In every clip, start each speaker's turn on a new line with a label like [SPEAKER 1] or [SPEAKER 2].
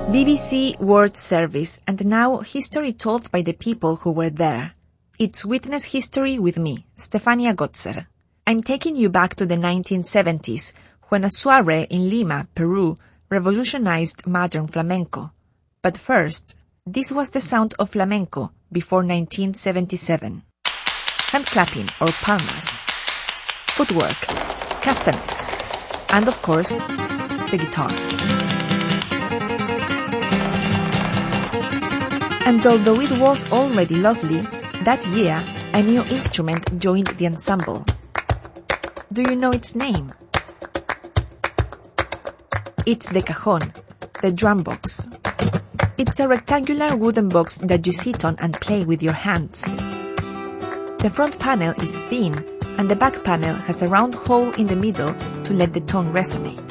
[SPEAKER 1] BBC World Service, and now history told by the people who were there. It's Witness History with me, Stefania Gotzer. I'm taking you back to the 1970s, when a soiree in Lima, Peru, revolutionized modern flamenco. But first, this was the sound of flamenco before 1977. Hand clapping or palmas, footwork, castanets, and of course, the guitar. And although it was already lovely, that year a new instrument joined the ensemble. Do you know its name? It's the cajon, the drum box. It's a rectangular wooden box that you sit on and play with your hands. The front panel is thin, and the back panel has a round hole in the middle to let the tone resonate.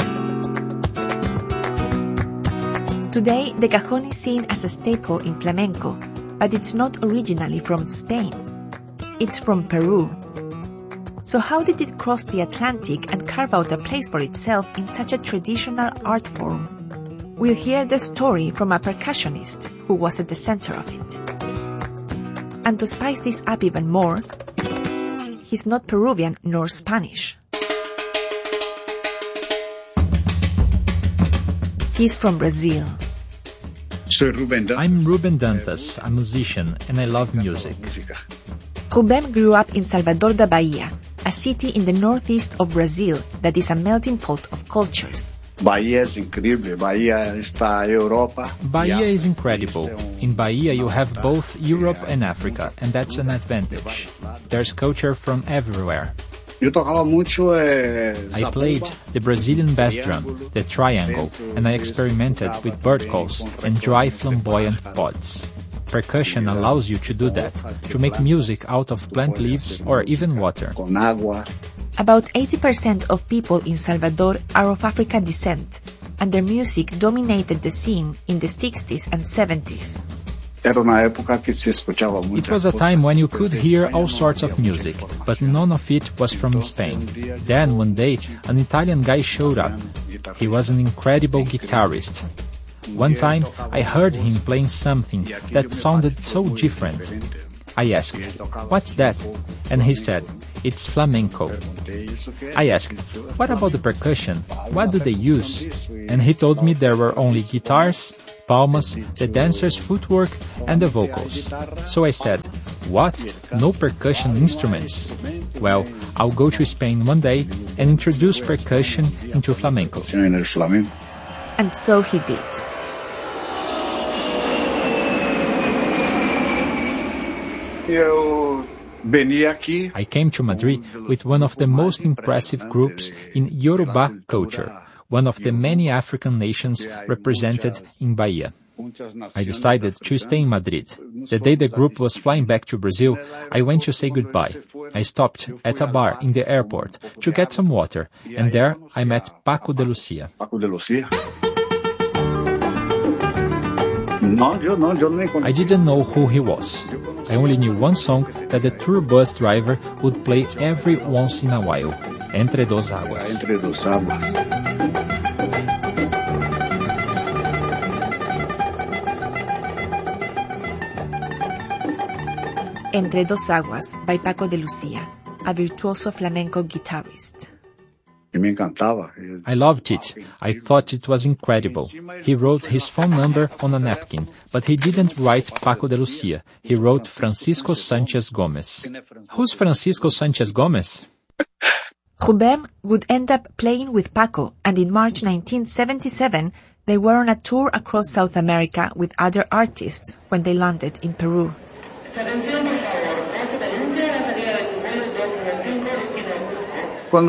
[SPEAKER 1] Today, the cajon is seen as a staple in flamenco, but it's not originally from Spain. It's from Peru. So how did it cross the Atlantic and carve out a place for itself in such a traditional art form? We'll hear the story from a percussionist who was at the center of it. And to spice this up even more, he's not Peruvian nor Spanish. He's from Brazil.
[SPEAKER 2] I'm Ruben Dantas, a musician, and I love music.
[SPEAKER 1] Ruben grew up in Salvador da Bahia, a city in the northeast of Brazil that is a melting pot of cultures.
[SPEAKER 2] Bahia is incredible. In Bahia you have both Europe and Africa, and that's an advantage. There's culture from everywhere. I played the Brazilian bass drum, the triangle, and I experimented with bird calls and dry flamboyant pods. Percussion allows you to do that, to make music out of plant leaves or even water.
[SPEAKER 1] About 80% of people in Salvador are of African descent, and their music dominated the scene in the 60s and 70s.
[SPEAKER 2] It was a time when you could hear all sorts of music, but none of it was from Spain. Then, one day, an Italian guy showed up. He was an incredible guitarist. One time, I heard him playing something that sounded so different. I asked, "What's that?" And he said, "It's flamenco." I asked, "What about the percussion? What do they use?" And he told me there were only guitars, palmas, the dancer's footwork, and the vocals. So I said, "What? No percussion instruments?" Well, I'll go to Spain one day and introduce percussion into flamenco.
[SPEAKER 1] And so he did.
[SPEAKER 2] I came to Madrid with one of the most impressive groups in Yoruba culture, one of the many African nations represented in Bahia. I decided to stay in Madrid. The day the group was flying back to Brazil, I went to say goodbye. I stopped at a bar in the airport to get some water, and there I met Paco de Lucia. I didn't know who he was. I only knew one song that the tour bus driver would play every once in a while, Entre Dos Aguas.
[SPEAKER 1] Entre Dos Aguas by Paco de Lucia, a virtuoso flamenco guitarist.
[SPEAKER 2] I loved it. I thought it was incredible. He wrote his phone number on a napkin, but he didn't write Paco de Lucia. He wrote Francisco Sanchez Gomez. Who's Francisco Sanchez Gomez?
[SPEAKER 1] Ruben would end up playing with Paco, and in March 1977, they were on a tour across South America with other artists when they landed in Peru.
[SPEAKER 2] When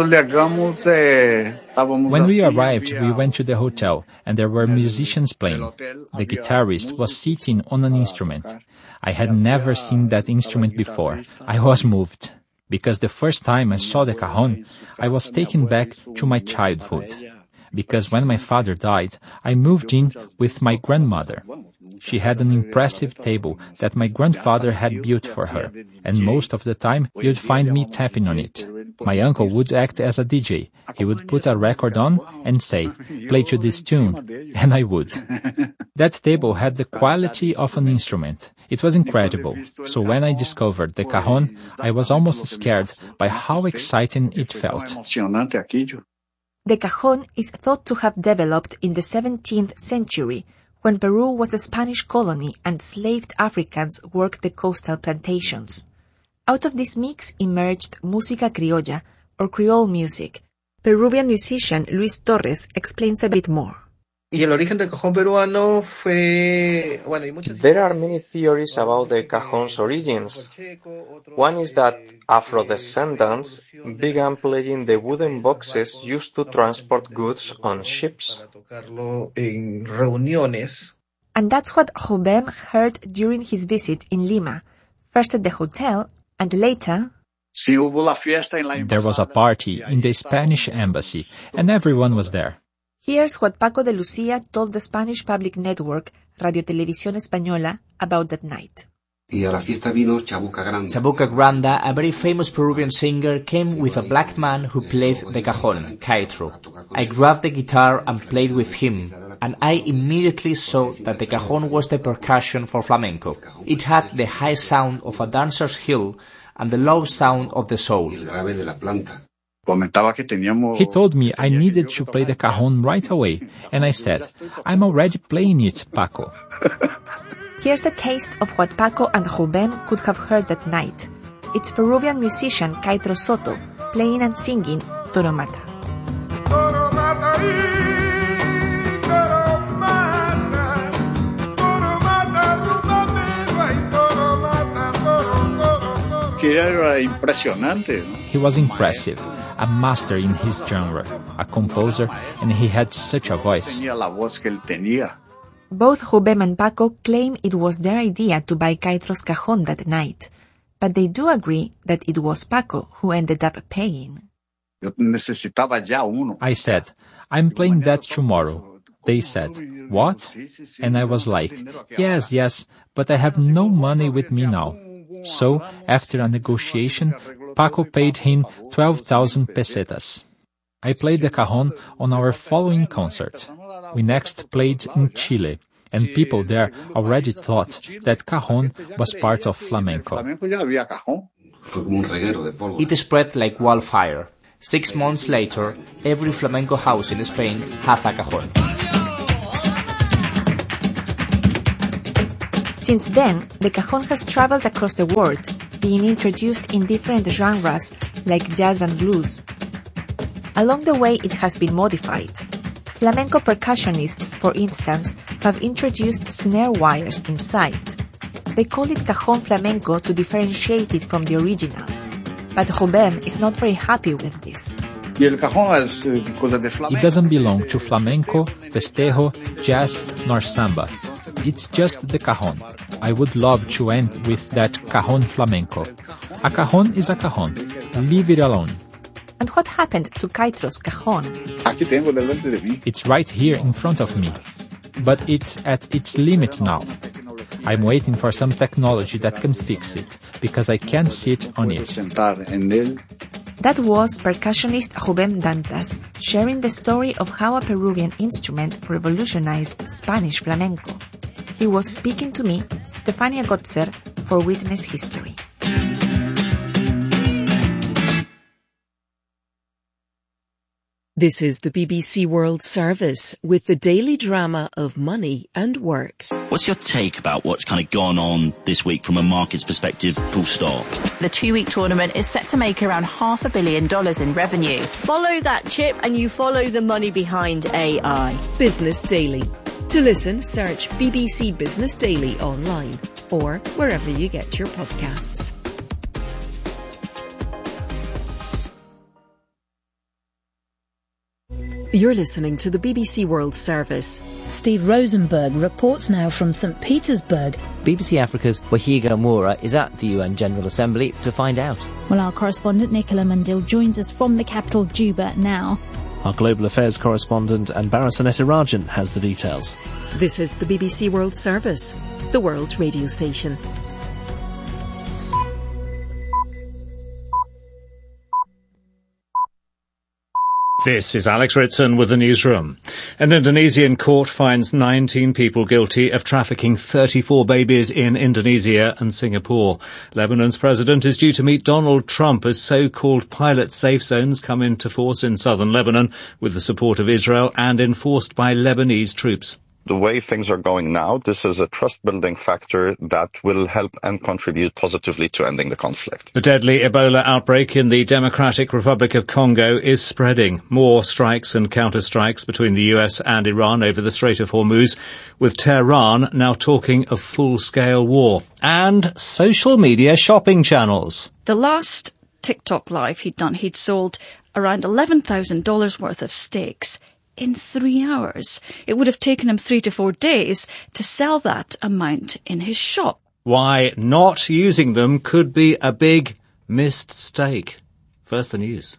[SPEAKER 2] we arrived, we went to the hotel, and there were musicians playing. The guitarist was sitting on an instrument. I had never seen that instrument before. I was moved. Because the first time I saw the cajon, I was taken back to my childhood. Because when my father died, I moved in with my grandmother. She had an impressive table that my grandfather had built for her, and most of the time you'd find me tapping on it. My uncle would act as a DJ. He would put a record on and say, "Play to this tune," and I would. That table had the quality of an instrument. It was incredible. So when I discovered the cajon, I was almost scared by how exciting it felt.
[SPEAKER 1] The cajon is thought to have developed in the 17th century, when Peru was a Spanish colony and slaved Africans worked the coastal plantations. Out of this mix emerged música criolla, or Creole music. Peruvian musician Luis Torres explains a bit more.
[SPEAKER 3] There are many theories about the cajon's origins. One is that Afro-descendants began playing the wooden boxes used to transport goods on ships.
[SPEAKER 1] And that's what Jobem heard during his visit in Lima, first at the hotel and later...
[SPEAKER 2] There was a party in the Spanish embassy, and everyone was there.
[SPEAKER 1] Here's what Paco de Lucia told the Spanish public network Radio Televisión Española about that night.
[SPEAKER 4] Chabuca Granda, a very famous Peruvian singer, came with a black man who played the cajon, Caetro. I grabbed the guitar and played with him, and I immediately saw that the cajon was the percussion for flamenco. It had the high sound of a dancer's heel and the low sound of the soul.
[SPEAKER 2] He told me I needed to play the cajon right away, and I said, "I'm already playing it, Paco."
[SPEAKER 1] Here's a taste of what Paco and Jobem could have heard that night. It's Peruvian musician Caetro Soto playing and singing Toro Mata.
[SPEAKER 2] He was impressive, a master in his genre, a composer, and he had such a voice.
[SPEAKER 1] Both Jobem and Paco claim it was their idea to buy Caetro's cajon that night, but they do agree that it was Paco who ended up paying.
[SPEAKER 2] I said, "I'm playing that tomorrow." They said, "What?" And I was like, yes, but I have no money with me now. So, after a negotiation, Paco paid him 12,000 pesetas. I played the cajon on our following concert. We next played in Chile, and people there already thought that cajon was part of flamenco.
[SPEAKER 4] It spread like wildfire. 6 months later, every flamenco house in Spain has a cajon.
[SPEAKER 1] Since then, the cajon has traveled across the world, being introduced in different genres like jazz and blues. Along the way, it has been modified. Flamenco percussionists, for instance, have introduced snare wires inside. They call it cajon flamenco to differentiate it from the original. But Jobem is not very happy with this.
[SPEAKER 2] It doesn't belong to flamenco, festejo, jazz, nor samba. It's just the cajon. I would love to end with that cajon flamenco. A cajon is a cajon. Leave it alone.
[SPEAKER 1] And what happened to Caetro's cajon?
[SPEAKER 2] It's right here in front of me. But it's at its limit now. I'm waiting for some technology that can fix it, because I can't sit on it.
[SPEAKER 1] That was percussionist Jobem Dantas sharing the story of how a Peruvian instrument revolutionized Spanish flamenco. He was speaking to me, Stefania Gotzer, for Witness History.
[SPEAKER 5] This is the BBC World Service with the daily drama of money and work.
[SPEAKER 6] What's your take about what's kind of gone on this week from a market's perspective, full stop?
[SPEAKER 7] The 2-week tournament is set to make around $500 million in revenue.
[SPEAKER 8] Follow that chip and you follow the money behind AI.
[SPEAKER 5] Business Daily. To listen, search BBC Business Daily online or wherever you get your podcasts. You're listening to the BBC World Service.
[SPEAKER 9] Steve Rosenberg reports now from St. Petersburg.
[SPEAKER 10] BBC Africa's Wahiga Moura is at the UN General Assembly to find out.
[SPEAKER 9] Well, our correspondent Nicola Mundil joins us from the capital Juba now.
[SPEAKER 11] Our global affairs correspondent Anbara Sanetarajan has the details.
[SPEAKER 5] This is the BBC World Service, the world's radio station. – '
[SPEAKER 12] This is Alex Ritson with the newsroom. An Indonesian court finds 19 people guilty of trafficking 34 babies in Indonesia and Singapore. Lebanon's president is due to meet Donald Trump as so-called pilot safe zones come into force in southern Lebanon with the support of Israel and enforced by Lebanese troops.
[SPEAKER 13] The way things are going now, this is a trust-building factor that will help and contribute positively to ending the conflict.
[SPEAKER 12] The deadly Ebola outbreak in the Democratic Republic of Congo is spreading. More strikes and counter-strikes between the US and Iran over the Strait of Hormuz, with Tehran now talking of full-scale war. And social media shopping channels.
[SPEAKER 14] The last TikTok live he'd sold around $11,000 worth of steaks in 3 hours. It would have taken him 3 to 4 days to sell that amount in his shop.
[SPEAKER 12] Why not using them could be a big mistake. First the news.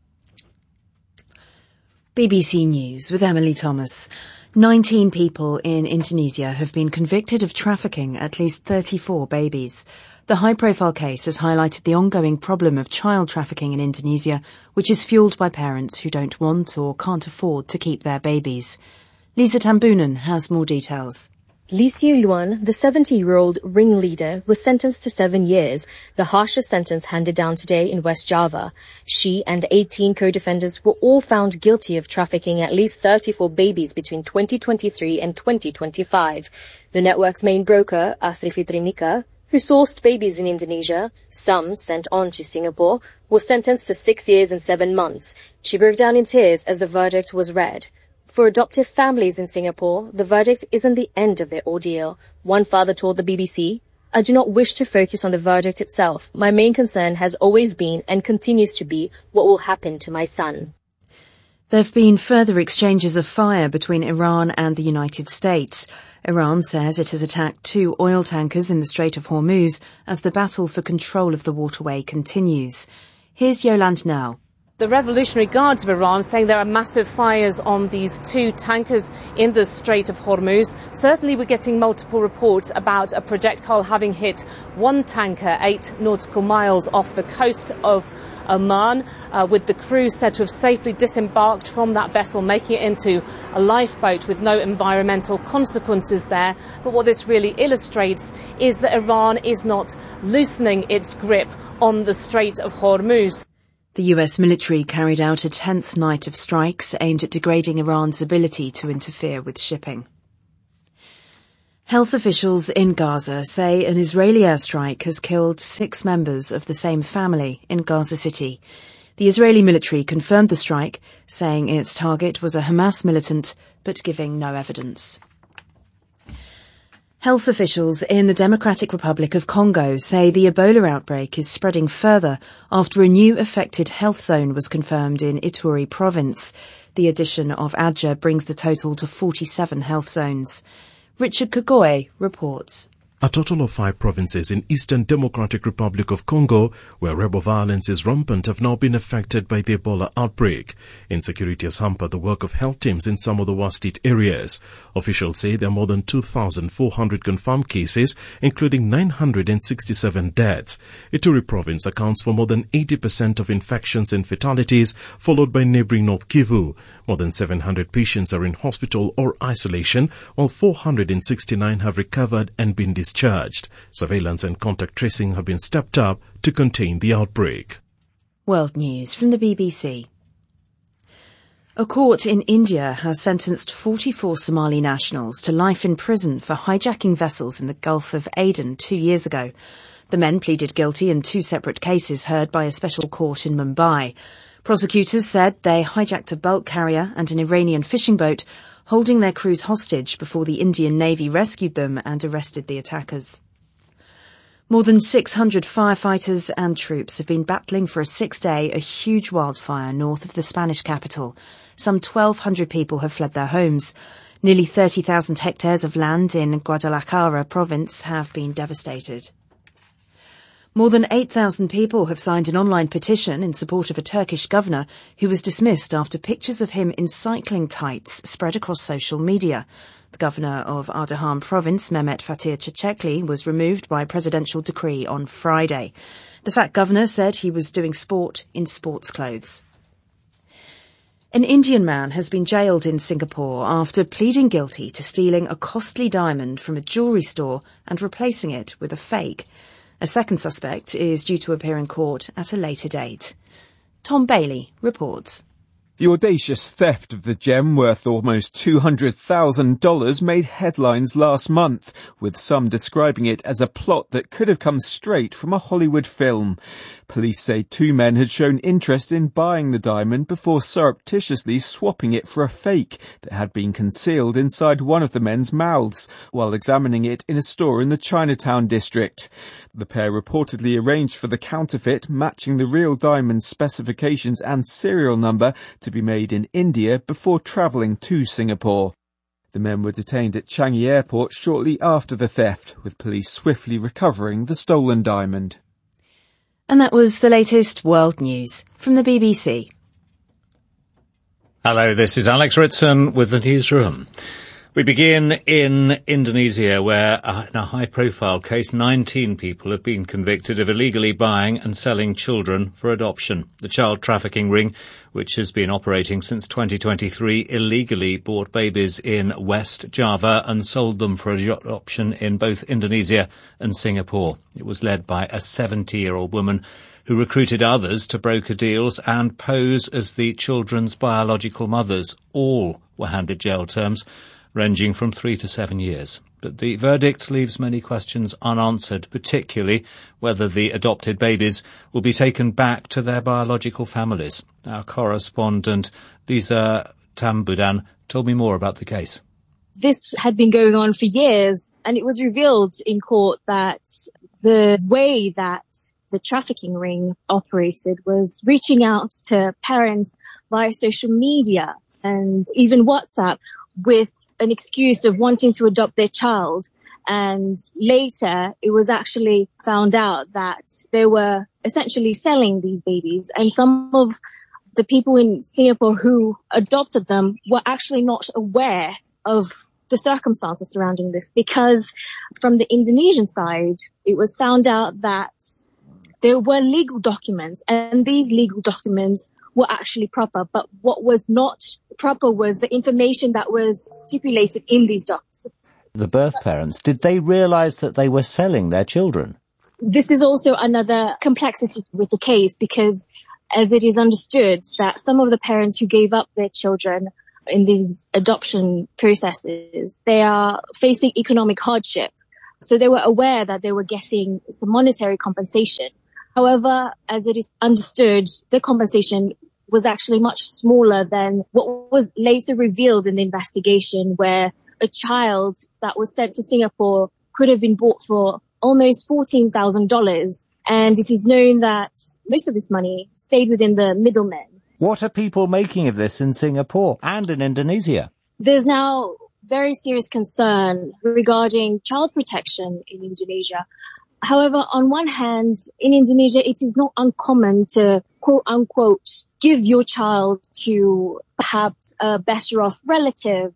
[SPEAKER 15] BBC News with Emily Thomas. 19 people in Indonesia have been convicted of trafficking at least 34 babies. The high-profile case has highlighted the ongoing problem of child trafficking in Indonesia, which is fueled by parents who don't want or can't afford to keep their babies. Lisa Tambunan has more details.
[SPEAKER 16] Lee Siu-luan, the 70-year-old ringleader, was sentenced to 7 years, the harshest sentence handed down today in West Java. She and 18 co-defendants were all found guilty of trafficking at least 34 babies between 2023 and 2025. The network's main broker, Asri Fitrinika, who sourced babies in Indonesia, some sent on to Singapore, was sentenced to 6 years and 7 months. She broke down in tears as the verdict was read. For adoptive families in Singapore, the verdict isn't the end of their ordeal. One father told the BBC, "I do not wish to focus on the verdict itself. My main concern has always been and continues to be what will happen to my son."
[SPEAKER 15] There have been further exchanges of fire between Iran and the United States. Iran says it has attacked 2 oil tankers in the Strait of Hormuz as the battle for control of the waterway continues. Here's Yolande now.
[SPEAKER 17] The Revolutionary Guards of Iran saying there are massive fires on these 2 tankers in the Strait of Hormuz. Certainly we're getting multiple reports about a projectile having hit one tanker 8 nautical miles off the coast of Oman, with the crew said to have safely disembarked from that vessel, making it into a lifeboat with no environmental consequences there. But what this really illustrates is that Iran is not loosening its grip on the Strait of Hormuz.
[SPEAKER 15] The US military carried out a 10th night of strikes aimed at degrading Iran's ability to interfere with shipping. Health officials in Gaza say an Israeli airstrike has killed 6 members of the same family in Gaza City. The Israeli military confirmed the strike, saying its target was a Hamas militant, but giving no evidence. Health officials in the Democratic Republic of Congo say the Ebola outbreak is spreading further after a new affected health zone was confirmed in Ituri province. The addition of Adja brings the total to 47 health zones. Richard Kagoe reports.
[SPEAKER 18] A total of 5 provinces in Eastern Democratic Republic of Congo, where rebel violence is rampant, have now been affected by the Ebola outbreak. Insecurity has hampered the work of health teams in some of the worst-hit areas. Officials say there are more than 2,400 confirmed cases, including 967 deaths. Ituri province accounts for more than 80% of infections and fatalities, followed by neighboring North Kivu. More than 700 patients are in hospital or isolation, while 469 have recovered and been discharged. Surveillance and contact tracing have been stepped up to contain the outbreak.
[SPEAKER 15] World News from the BBC. A court in India has sentenced 44 Somali nationals to life in prison for hijacking vessels in the Gulf of Aden 2 years ago. The men pleaded guilty in 2 separate cases heard by a special court in Mumbai. Prosecutors said they hijacked a bulk carrier and an Iranian fishing boat, holding their crews hostage before the Indian Navy rescued them and arrested the attackers. More than 600 firefighters and troops have been battling for a 6-day, a huge wildfire north of the Spanish capital. Some 1,200 people have fled their homes. Nearly 30,000 hectares of land in Guadalajara province have been devastated. More than 8,000 people have signed an online petition in support of a Turkish governor who was dismissed after pictures of him in cycling tights spread across social media. The governor of Ardahan province, Mehmet Fatih Çiçekli, was removed by presidential decree on Friday. The sacked governor said he was doing sport in sports clothes. An Indian man has been jailed in Singapore after pleading guilty to stealing a costly diamond from a jewellery store and replacing it with a fake. A second suspect is due to appear in court at a later date. Tom Bailey reports.
[SPEAKER 19] The audacious theft of the gem, worth almost $200,000, made headlines last month, with some describing it as a plot that could have come straight from a Hollywood film. Police say 2 men had shown interest in buying the diamond before surreptitiously swapping it for a fake that had been concealed inside one of the men's mouths while examining it in a store in the Chinatown district. The pair reportedly arranged for the counterfeit, matching the real diamond's specifications and serial number, to be made in India before travelling to Singapore. The men were detained at Changi Airport shortly after the theft, with police swiftly recovering the stolen diamond.
[SPEAKER 15] And that was the latest world news from the BBC.
[SPEAKER 12] Hello, this is Alex Ritson with the newsroom. We begin in Indonesia, where in a high-profile case, 19 people have been convicted of illegally buying and selling children for adoption. The child trafficking ring, which has been operating since 2023, illegally bought babies in West Java and sold them for adoption in both Indonesia and Singapore. It was led by a 70-year-old woman who recruited others to broker deals and pose as the children's biological mothers. All were handed jail terms ranging from 3 to 7 years. But the verdict leaves many questions unanswered, particularly whether the adopted babies will be taken back to their biological families. Our correspondent, Lisa Tambudan, told me more about the case.
[SPEAKER 16] This had been going on for years, and it was revealed in court that the way that the trafficking ring operated was reaching out to parents via social media and even WhatsApp with an excuse of wanting to adopt their child. And later, it was actually found out that they were essentially selling these babies. And some of the people in Singapore who adopted them were actually not aware of the circumstances surrounding this, because from the Indonesian side, it was found out that there were legal documents, and these legal documents were actually proper. But what was not proper was the information that was stipulated in these docs.
[SPEAKER 20] The birth parents, did they realise that they were selling their children?
[SPEAKER 16] This is also another complexity with the case, because as it is understood that some of the parents who gave up their children in these adoption processes, they are facing economic hardship. So they were aware that they were getting some monetary compensation. However, as it is understood, the compensation was actually much smaller than what was later revealed in the investigation, where a child that was sent to Singapore could have been bought for almost $14,000. And it is known that most of this money stayed within the middlemen.
[SPEAKER 20] What are people making of this in Singapore and in Indonesia?
[SPEAKER 16] There's now very serious concern regarding child protection in Indonesia. However, on one hand, in Indonesia, it is not uncommon to, quote unquote, give your child to perhaps a better off relative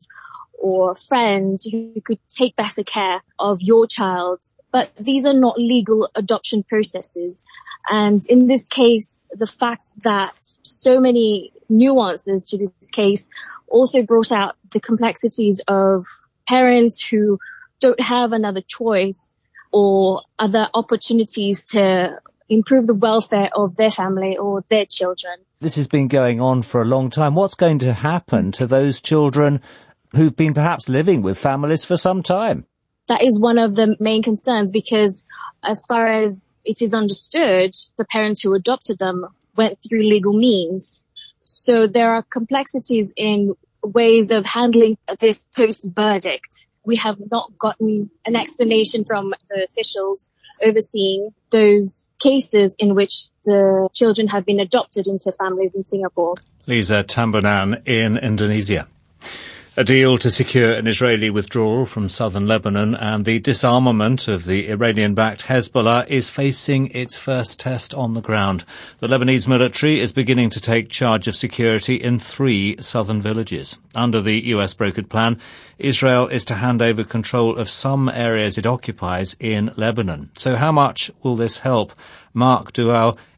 [SPEAKER 16] or friend who could take better care of your child. But these are not legal adoption processes. And in this case, the fact that so many nuances to this case also brought out the complexities of parents who don't have another choice or other opportunities to improve the welfare of their family or their children.
[SPEAKER 20] This has been going on for a long time. What's going to happen to those children who've been perhaps living with families for some time?
[SPEAKER 16] That is one of the main concerns, because as far as it is understood, the parents who adopted them went through legal means. So there are complexities in ways of handling this post-verdict. We have not gotten an explanation from the officials overseeing those cases in which the children have been adopted into families in Singapore.
[SPEAKER 12] Lisa Tambunan in Indonesia. A deal to secure an Israeli withdrawal from southern Lebanon and the disarmament of the Iranian-backed Hezbollah is facing its first test on the ground. The Lebanese military is beginning to take charge of security in 3 southern villages. Under the US-brokered plan, Israel is to hand over control of some areas it occupies in Lebanon. So how much will this help? Mark Dual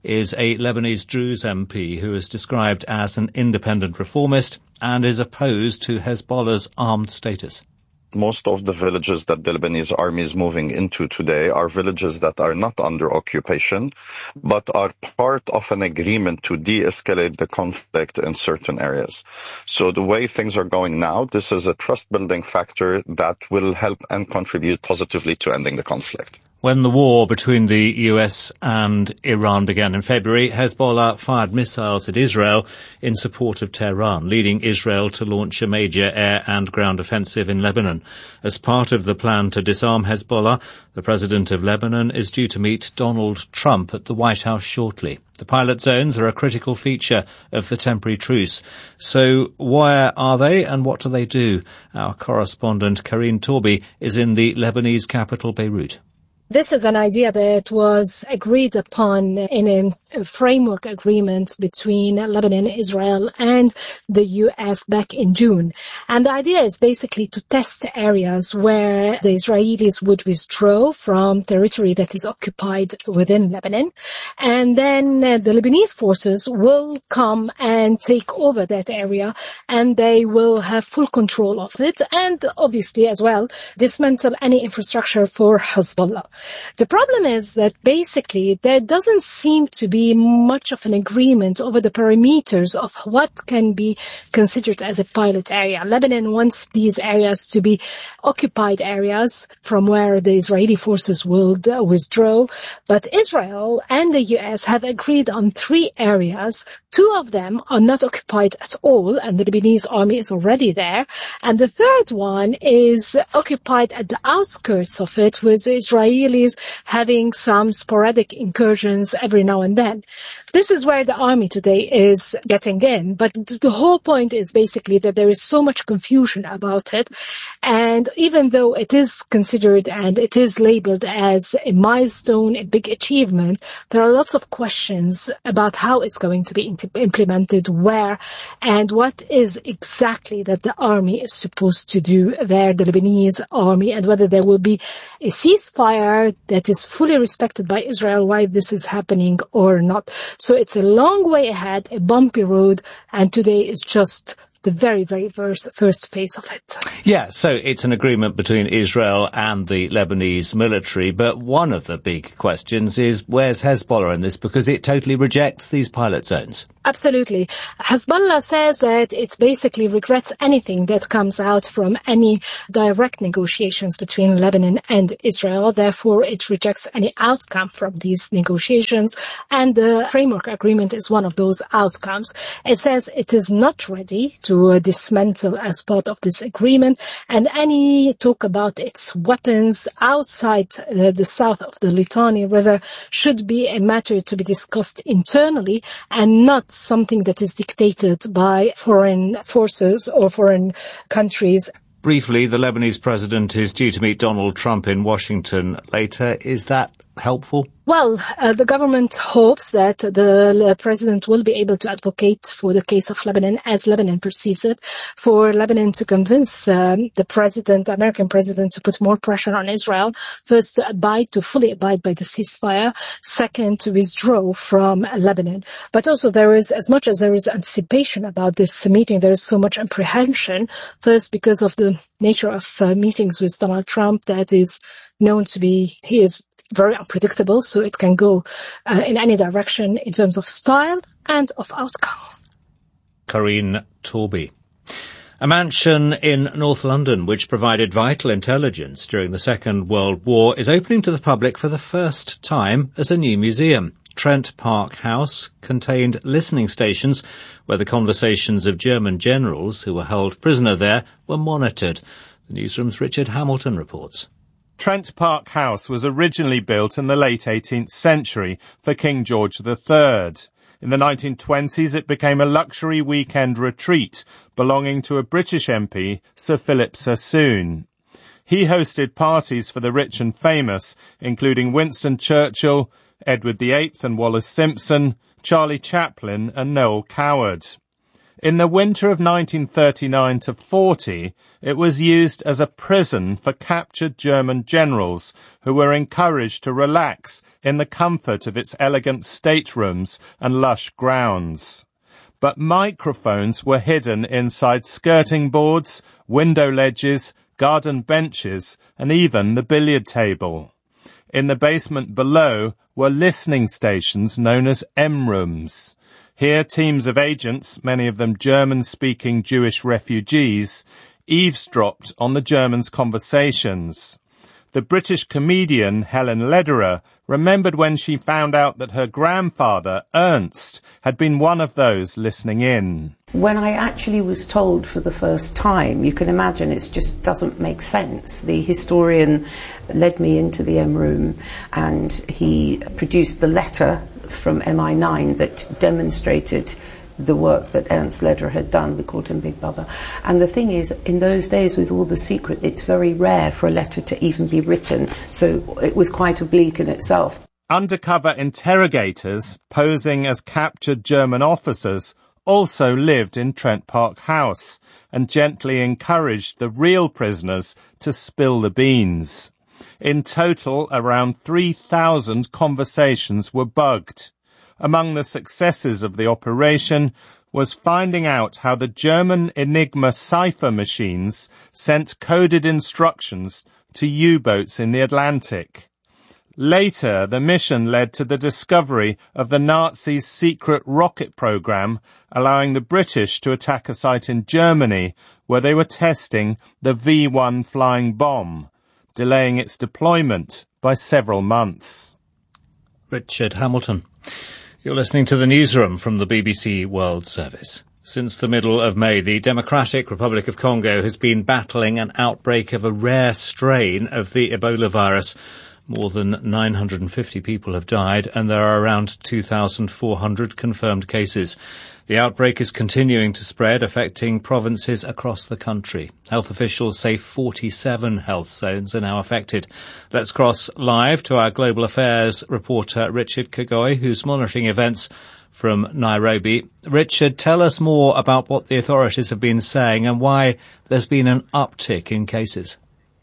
[SPEAKER 12] is a Lebanese Druze MP who is described as an independent reformist and is opposed to Hezbollah's armed status.
[SPEAKER 13] Most of the villages that the Lebanese army is moving into today are villages that are not under occupation, but are part of an agreement to de-escalate the conflict in certain areas. So the way things are going now, this is a trust-building factor that will help and contribute positively to ending the conflict.
[SPEAKER 12] When the war between the US and Iran began in February, Hezbollah fired missiles at Israel in support of Tehran, leading Israel to launch a major air and ground offensive in Lebanon. As part of the plan to disarm Hezbollah, the president of Lebanon is due to meet Donald Trump at the White House shortly. The pilot zones are a critical feature of the temporary truce. So where are they and what do they do? Our correspondent Karine Torby is in the Lebanese capital, Beirut.
[SPEAKER 21] This is an idea that was agreed upon in a framework agreement between Lebanon, Israel, and the U.S. back in June. And the idea is basically to test areas where the Israelis would withdraw from territory that is occupied within Lebanon. And then the Lebanese forces will come and take over that area, and they will have full control of it, and obviously as well dismantle any infrastructure for Hezbollah. The problem is that basically there doesn't seem to be much of an agreement over the parameters of what can be considered as a pilot area. Lebanon wants these areas to be occupied areas from where the Israeli forces will withdraw, but Israel and the US have agreed on 3 areas. 2 of them are not occupied at all, and the Lebanese army is already there. And the third one is occupied at the outskirts of it, with the Israelis having some sporadic incursions every now and then. This is where the army today is getting in. But the whole point is basically that there is so much confusion about it. And even though it is considered and it is labeled as a milestone, a big achievement, there are lots of questions about how it's going to be implemented, where, and what is exactly that the army is supposed to do there, the Lebanese army, and whether there will be a ceasefire that is fully respected by Israel while this is happening or not. So it's a long way ahead, a bumpy road, and today is just the very, very first phase of it.
[SPEAKER 12] Yeah, so it's an agreement between Israel and the Lebanese military, but one of the big questions is where's Hezbollah in this, because it totally rejects these pilot zones.
[SPEAKER 21] Absolutely. Hezbollah says that it basically regrets anything that comes out from any direct negotiations between Lebanon and Israel. Therefore, it rejects any outcome from these negotiations, and the framework agreement is one of those outcomes. It says it is not ready to dismantle as part of this agreement, and any talk about its weapons outside the south of the Litani River should be a matter to be discussed internally and not something that is dictated by foreign forces or foreign countries.
[SPEAKER 12] Briefly, the Lebanese president is due to meet Donald Trump in Washington later. Is that helpful?
[SPEAKER 21] Well, the government hopes that the president will be able to advocate for the case of Lebanon as Lebanon perceives it, for Lebanon to convince the American president, to put more pressure on Israel, first to fully abide by the ceasefire, second to withdraw from Lebanon. But also there is, as much as there is anticipation about this meeting, there is so much apprehension, first because of the nature of meetings with Donald Trump that is known to be, he is very unpredictable, so it can go in any direction in terms of style and of outcome.
[SPEAKER 12] Karine Torby. A mansion in North London, which provided vital intelligence during the Second World War, is opening to the public for the first time as a new museum. Trent Park House contained listening stations where the conversations of German generals who were held prisoner there were monitored. The newsroom's Richard Hamilton reports.
[SPEAKER 22] Trent Park House was originally built in the late 18th century for King George III. In the 1920s, it became a luxury weekend retreat belonging to a British MP, Sir Philip Sassoon. He hosted parties for the rich and famous, including Winston Churchill, Edward VIII and Wallace Simpson, Charlie Chaplin and Noel Coward. In the winter of 1939 to 40, it was used as a prison for captured German generals who were encouraged to relax in the comfort of its elegant staterooms and lush grounds. But microphones were hidden inside skirting boards, window ledges, garden benches, and even the billiard table. In the basement below were listening stations known as M-rooms. Here teams of agents, many of them German-speaking Jewish refugees, eavesdropped on the Germans' conversations. The British comedian Helen Lederer remembered when she found out that her grandfather, Ernst, had been one of those listening in.
[SPEAKER 3] When I actually was told for the first time, you can imagine it just doesn't make sense. The historian led me into the M room and he produced the letter from MI9 that demonstrated the work that Ernst Lederer had done. We called him Big Bubba. And the thing is, in those days with all the secret, it's very rare for a letter to even be written. So it was quite oblique in itself.
[SPEAKER 22] Undercover interrogators, posing as captured German officers, also lived in Trent Park House and gently encouraged the real prisoners to spill the beans. In total, around 3,000 conversations were bugged. Among the successes of the operation was finding out how the German Enigma cipher machines sent coded instructions to U-boats in the Atlantic. Later, the mission led to the discovery of the Nazis' secret rocket program, allowing the British to attack a site in Germany where they were testing the V-1 flying bomb, delaying its deployment by several months.
[SPEAKER 12] Richard Hamilton. You're listening to the newsroom from the BBC World Service. Since the middle of May, the Democratic Republic of Congo has been battling an outbreak of a rare strain of the Ebola virus. More than 950 people have died, and there are around 2,400 confirmed cases. The outbreak is continuing to spread, affecting provinces across the country. Health officials say 47 health zones are now affected. Let's cross live to our Global Affairs reporter Richard Kagoi, who's monitoring events from Nairobi. Richard, tell us more about what the authorities have been saying and why there's been an uptick in cases.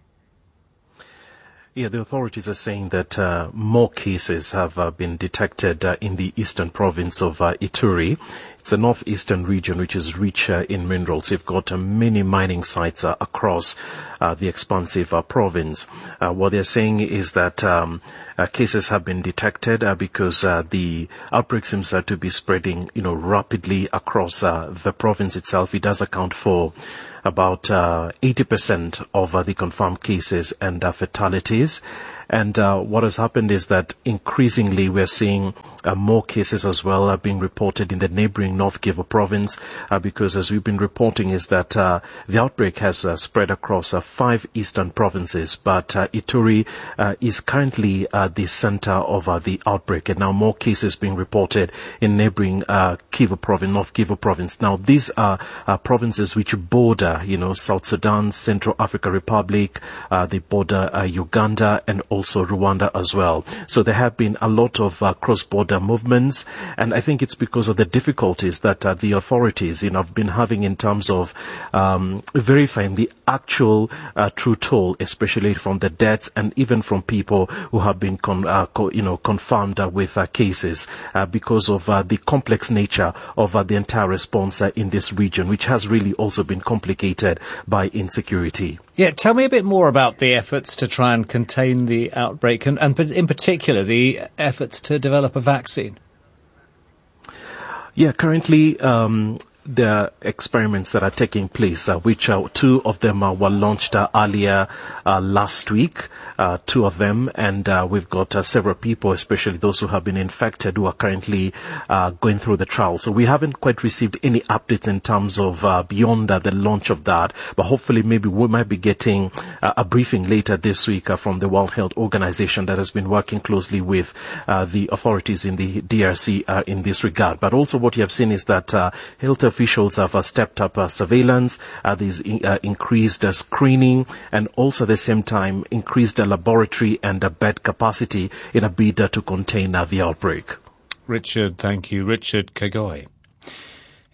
[SPEAKER 18] Yeah, the authorities are saying that more cases have been detected in the eastern province of Ituri. It's a northeastern region which is rich in minerals. You've got many mining sites across the expansive province. What they're saying is that cases have been detected because the outbreak seems to be spreading, rapidly across the province itself. It does account for about 80% of the confirmed cases and fatalities. And what has happened is that increasingly we're seeing more cases as well being reported in the neighboring North Kivu province, because as we've been reporting is that the outbreak has spread across 5 eastern provinces, but Ituri is currently the center of the outbreak, and now more cases being reported in neighboring Kivu province, North Kivu province. Now these are provinces which border, South Sudan, Central African Republic, they border Uganda and also Rwanda as well. So there have been a lot of cross-border movements, and I think it's because of the difficulties that the authorities, have been having in terms of verifying the actual true toll, especially from the deaths and even from people who have been confirmed with cases, because of the complex nature of the entire response in this region, which has really also been complicated by insecurity.
[SPEAKER 12] Yeah, tell me a bit more about the efforts to try and contain the outbreak and in particular the efforts to develop a vaccine.
[SPEAKER 18] Yeah, currently there are experiments that are taking place, which 2 of them were launched earlier last week, 2 of them, and we've got several people, especially those who have been infected, who are currently going through the trial. So we haven't quite received any updates in terms of beyond the launch of that, but hopefully maybe we might be getting a briefing later this week from the World Health Organization that has been working closely with the authorities in the DRC in this regard. But also what you have seen is that health officials have stepped up surveillance, there's increased screening, and also at the same time increased laboratory and bed capacity in a bid to contain the outbreak.
[SPEAKER 12] Richard, thank you. Richard Kagoi.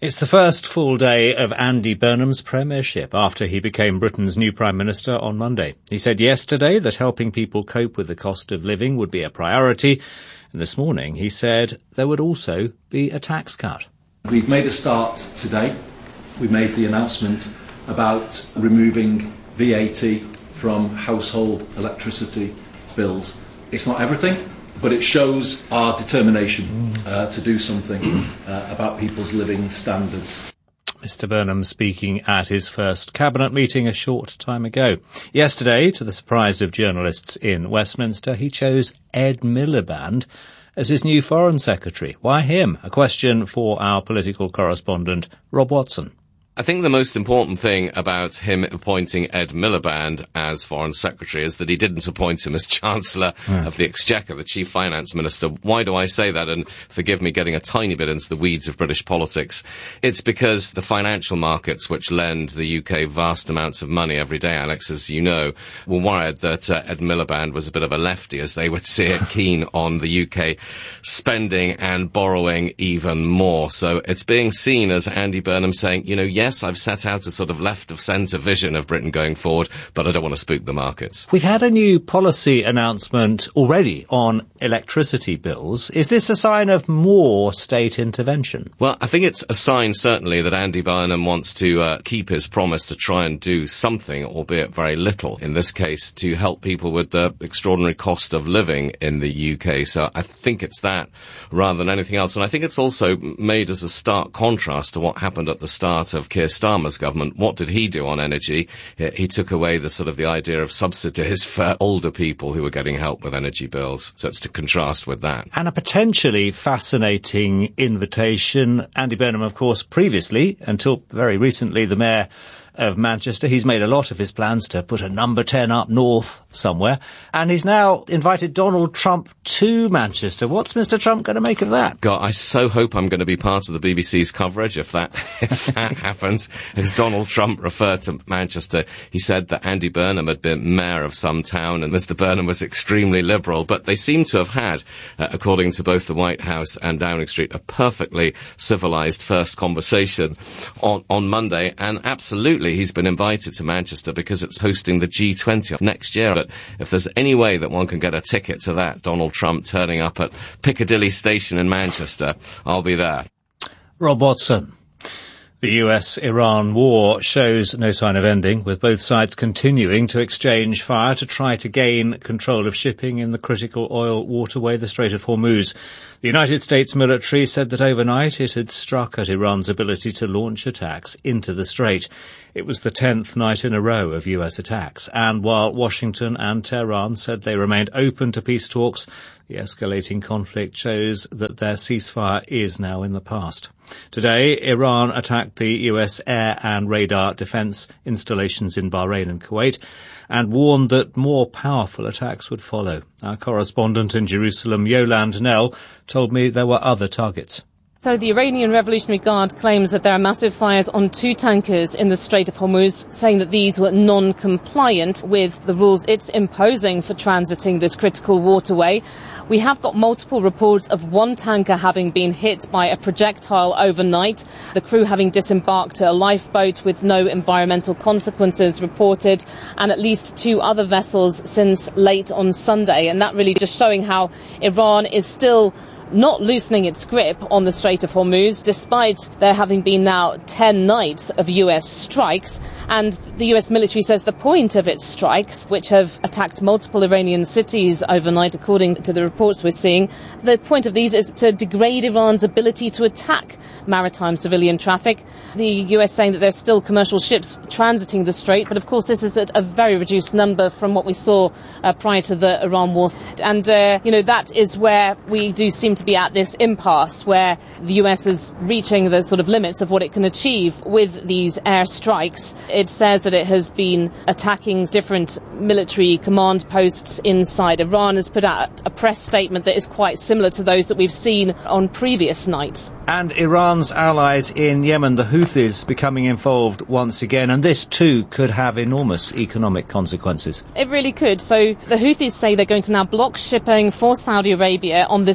[SPEAKER 12] It's the first full day of Andy Burnham's premiership after he became Britain's new Prime Minister on Monday. He said yesterday that helping people cope with the cost of living would be a priority, and this morning he said there would also be a tax cut.
[SPEAKER 2] We've made a start today. We made the announcement about removing VAT from household electricity bills. It's not everything, but it shows our determination to do something about people's living standards.
[SPEAKER 12] Mr Burnham speaking at his first cabinet meeting a short time ago. Yesterday, to the surprise of journalists in Westminster, he chose Ed Miliband as his new Foreign Secretary. Why him? A question for our political correspondent, Rob Watson.
[SPEAKER 4] I think the most important thing about him appointing Ed Miliband as Foreign Secretary is that he didn't appoint him as Chancellor of the Exchequer, the Chief Finance Minister. Why do I say that? And forgive me getting a tiny bit into the weeds of British politics. It's because the financial markets, which lend the UK vast amounts of money every day, Alex, as you know, were worried that Ed Miliband was a bit of a lefty, as they would see it, keen on the UK spending and borrowing even more. So it's being seen as Andy Burnham saying, you know, yes, I've set out a sort of left-of-centre vision of Britain going forward, but I don't want to spook the markets.
[SPEAKER 12] We've had a new policy announcement already on electricity bills. Is this a sign of more state intervention?
[SPEAKER 4] Well, I think it's a sign, certainly, that Andy Burnham wants to keep his promise to try and do something, albeit very little, in this case, to help people with the extraordinary cost of living in the UK. So I think it's that rather than anything else. And I think it's also made as a stark contrast to what happened at the start of Keir Starmer's government. What did he do on energy? He took away the idea of subsidies for older people who were getting help with energy bills. So it's to contrast with that.
[SPEAKER 12] And a potentially fascinating invitation. Andy Burnham, of course, previously, until very recently, the Mayor of Manchester. He's made a lot of his plans to put a number 10 up north somewhere. And he's now invited Donald Trump to Manchester. What's Mr Trump going to make of that?
[SPEAKER 4] God, I so hope I'm going to be part of the BBC's coverage if that happens. As Donald Trump referred to Manchester, he said that Andy Burnham had been mayor of some town and Mr Burnham was extremely liberal. But they seem to have had, according to both the White House and Downing Street, a perfectly civilised first conversation on Monday. And absolutely, he's been invited to Manchester because it's hosting the G20 next year. But if there's any way that one can get a ticket to that, Donald Trump turning up at Piccadilly Station in Manchester, I'll be there.
[SPEAKER 12] Rob Watson. The US-Iran war shows no sign of ending, with both sides continuing to exchange fire to try to gain control of shipping in the critical oil waterway, the Strait of Hormuz. The United States military said that overnight it had struck at Iran's ability to launch attacks into the strait. It was the 10th night in a row of US attacks, and while Washington and Tehran said they remained open to peace talks, the escalating conflict shows that their ceasefire is now in the past. Today, Iran attacked the US air and radar defence installations in Bahrain and Kuwait and warned that more powerful attacks would follow. Our correspondent in Jerusalem, Yolande Nell, told me there were other targets.
[SPEAKER 17] So the Iranian Revolutionary Guard claims that there are massive fires on 2 tankers in the Strait of Hormuz, saying that these were non-compliant with the rules it's imposing for transiting this critical waterway. We have got multiple reports of 1 tanker having been hit by a projectile overnight, the crew having disembarked a lifeboat with no environmental consequences reported, and at least 2 other vessels since late on Sunday. And that really just showing how Iran is still not loosening its grip on the Strait of Hormuz, despite there having been now 10 nights of US strikes. And the US military says the point of its strikes, which have attacked multiple Iranian cities overnight, according to the reports we're seeing, the point of these is to degrade Iran's ability to attack maritime civilian traffic. The US saying that there's still commercial ships transiting the strait, but of course this is at a very reduced number from what we saw prior to the Iran war. And, that is where we do seem to be at this impasse, where the US is reaching the sort of limits of what it can achieve with these air strikes. It says that it has been attacking different military command posts inside. Iran has put out a press statement that is quite similar to those that we've seen on previous nights.
[SPEAKER 12] And Iran's allies in Yemen, the Houthis, becoming involved once again, and this too could have enormous economic consequences.
[SPEAKER 17] It really could. So the Houthis say they're going to now block shipping for Saudi Arabia on this other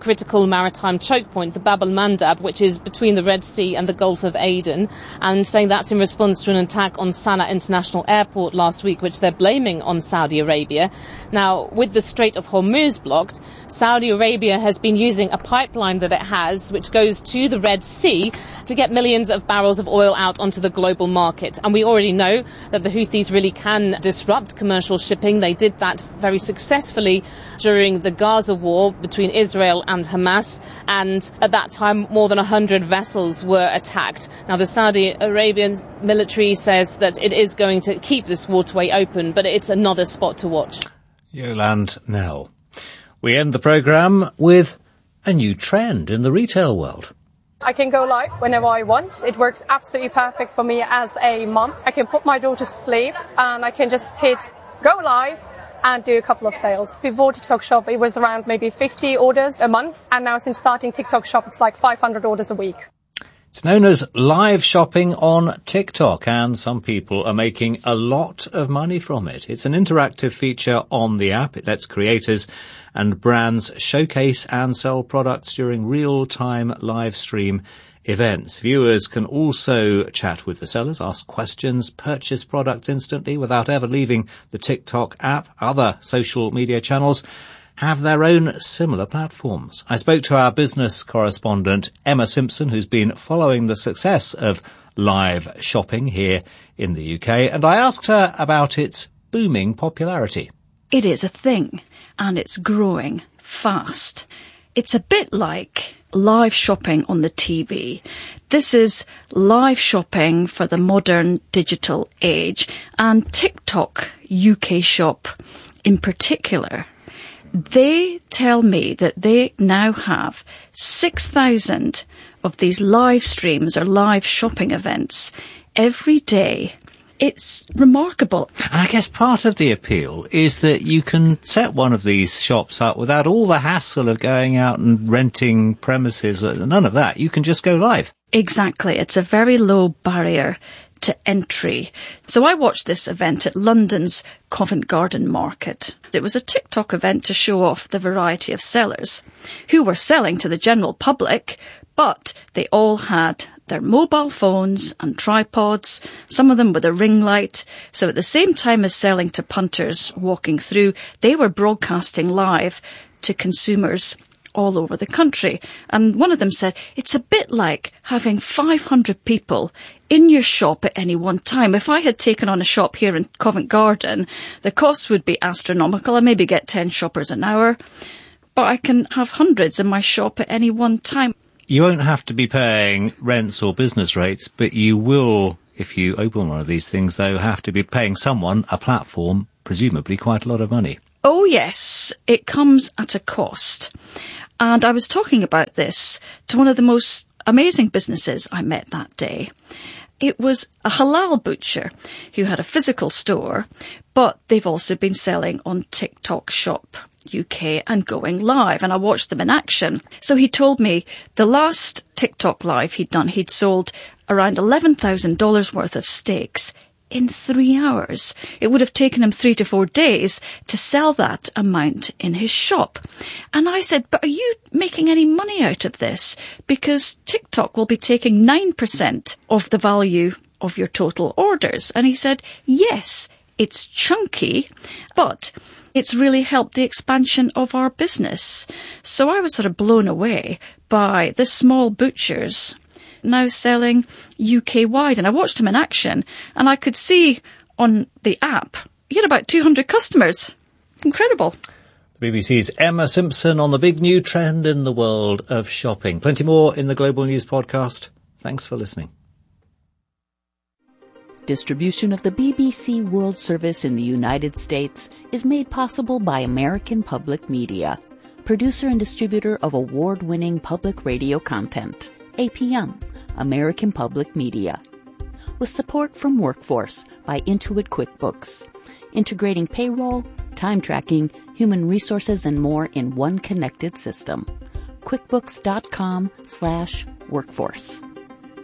[SPEAKER 17] critical maritime choke point, the Bab al-Mandab, which is between the Red Sea and the Gulf of Aden, and saying that's in response to an attack on Sana'a International Airport last week, which they're blaming on Saudi Arabia. Now, with the Strait of Hormuz blocked, Saudi Arabia has been using a pipeline that it has, which goes to the Red Sea, to get millions of barrels of oil out onto the global market. And we already know that the Houthis really can disrupt commercial shipping. They did that very successfully during the Gaza war between Israel and Hamas, and at that time more than 100 vessels were attacked. Now the Saudi Arabian military says that it is going to keep this waterway open, but it's another spot to watch.
[SPEAKER 20] Yolande Knell. We end the programme with a new trend in the retail world.
[SPEAKER 1] I can go live whenever I want. It works absolutely perfect for me as a mom. I can put my daughter to sleep and I can just hit go live and do a couple of sales. Before TikTok Shop, it was around maybe 50 orders a month. And now since starting TikTok Shop, it's like 500 orders a week.
[SPEAKER 20] It's known as live shopping on TikTok, and some people are making a lot of money from it. It's an interactive feature on the app. It lets creators and brands showcase and sell products during real-time live stream events. Viewers can also chat with the sellers, ask questions, purchase products instantly without ever leaving the TikTok app. Other social media channels have their own similar platforms. I spoke to our business correspondent, Emma Simpson, who's been following the success of live shopping here in the UK, and I asked her about its booming popularity.
[SPEAKER 14] It is a thing, and it's growing fast. It's a bit like live shopping on the TV. This is live shopping for the modern digital age, and TikTok UK Shop in particular. They tell me that they now have 6,000 of these live streams or live shopping events every day. It's remarkable.
[SPEAKER 20] And I guess part of the appeal is that you can set one of these shops up without all the hassle of going out and renting premises. None of that. You can just go live.
[SPEAKER 14] Exactly. It's a very low barrier to entry. So I watched this event at London's Covent Garden Market. It was a TikTok event to show off the variety of sellers who were selling to the general public, but they all had their mobile phones and tripods, some of them with a ring light. So at the same time as selling to punters walking through, they were broadcasting live to consumers all over the country. And one of them said, it's a bit like having 500 people in your shop at any one time. If I had taken on a shop here in Covent Garden, the cost would be astronomical. I maybe get 10 shoppers an hour, but I can have hundreds in my shop at any one time.
[SPEAKER 20] You won't have to be paying rents or business rates, but you will, if you open one of these things, though, have to be paying someone, a platform, presumably quite a lot of money.
[SPEAKER 14] Oh, yes, it comes at a cost. And I was talking about this to one of the most amazing businesses I met that day. It was a halal butcher who had a physical store, but they've also been selling on TikTok Shop UK and going live, and I watched them in action. So he told me the last TikTok live he'd done, he'd sold around $11,000 worth of steaks in 3 hours. It would have taken him 3 to 4 days to sell that amount in his shop. And I said, but are you making any money out of this? Because TikTok will be taking 9% of the value of your total orders. And he said, yes, it's chunky, but it's really helped the expansion of our business. So I was sort of blown away by the small butchers now selling UK-wide. And I watched him in action, and I could see on the app, he had about 200 customers. Incredible.
[SPEAKER 20] The BBC's Emma Simpson on the big new trend in the world of shopping. Plenty more in the Global News podcast. Thanks for listening.
[SPEAKER 6] Distribution of the BBC World Service in the United States is made possible by American Public Media, producer and distributor of award-winning public radio content. APM, American Public Media. With support from Workforce by Intuit QuickBooks, integrating payroll, time tracking, human resources, and more in one connected system. QuickBooks.com/workforce.